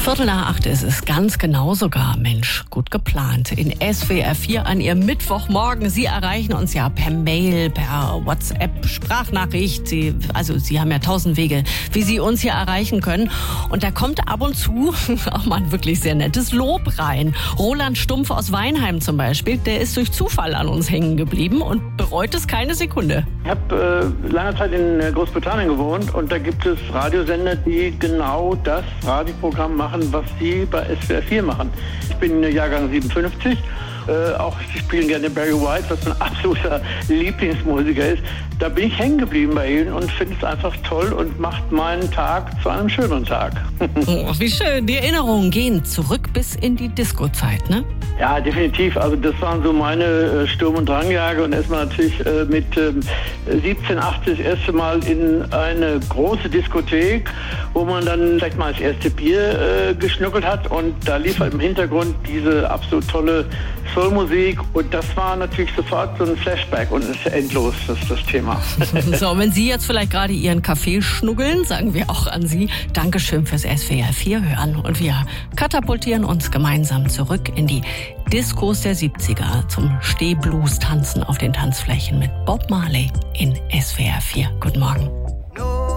7:15 ist es, ganz genau sogar. Mensch, gut geplant. In SWR 4 an Ihrem Mittwochmorgen. Sie erreichen uns ja per Mail, per WhatsApp, Sprachnachricht. Sie haben ja 1000 Wege, wie Sie uns hier erreichen können. Und da kommt ab und zu auch mal ein wirklich sehr nettes Lob rein. Roland Stumpf aus Weinheim zum Beispiel, der ist durch Zufall an uns hängen geblieben und bereut es keine Sekunde. Ich habe lange Zeit in Großbritannien gewohnt und da gibt es Radiosender, die genau das Radioprogramm machen, was Sie bei SWR 4 machen. Ich bin Jahrgang 57. Auch sie spielen gerne Barry White, was ein absoluter Lieblingsmusiker ist. Da bin ich hängen geblieben bei ihnen und finde es einfach toll und macht meinen Tag zu einem schönen Tag. Oh, wie schön. Die Erinnerungen gehen zurück bis in die Disco-Zeit, ne? Ja, definitiv. Also das waren so meine Sturm- und Drangjahre und erstmal natürlich mit 17, 18 das erste Mal in eine große Diskothek, wo man dann vielleicht mal das erste Bier geschnuckelt hat und da lief halt im Hintergrund diese absolut tolle Soulmusik und das war natürlich sofort so ein Flashback und es ist endlos, das Thema. So, wenn Sie jetzt vielleicht gerade Ihren Kaffee schnuggeln, sagen wir auch an Sie Dankeschön fürs SWR 4 hören und wir katapultieren uns gemeinsam zurück in die Diskos der 70er zum Stehblues-Tanzen auf den Tanzflächen mit Bob Marley in SWR 4. Guten Morgen.